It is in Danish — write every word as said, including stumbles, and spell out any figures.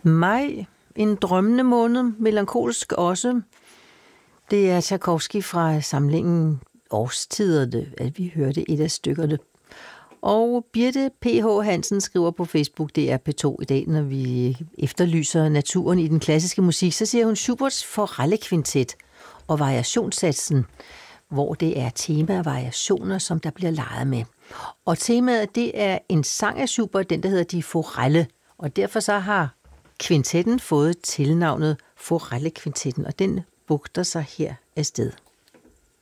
Maj, en drømmende måned, melankolsk også. Det er Tchaikovsky fra samlingen Årstiderne, at vi hørte et af stykkerne. Og Birte P H. Hansen skriver på Facebook, det er P to i dag, når vi efterlyser naturen i den klassiske musik, så siger hun Schuberts Forellekvintet og variationssatsen, hvor det er tema af variationer, som der bliver leget med. Og temaet, det er en sang af Schubert, den der hedder Die Forelle, og derfor så har kvintetten fået tilnavnet Forellekvintetten, og den bugter sig her afsted.